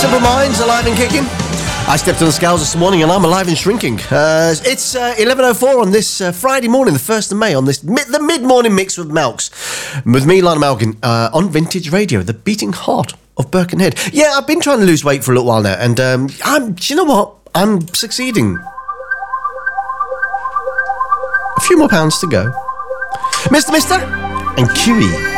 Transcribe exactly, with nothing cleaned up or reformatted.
Simple Minds, alive and kicking. I stepped on the scales this morning and I'm alive and shrinking. Uh, it's uh, eleven oh four on this uh, Friday morning, the first of May, on this mid- the mid-morning mix with Malks. With me, Lana Malkin, uh, on Vintage Radio, the beating heart of Birkenhead. Yeah, I've been trying to lose weight for a little while now, and um, I'm, do you know what? I'm succeeding. A few more pounds to go. Mister Mister and Q E.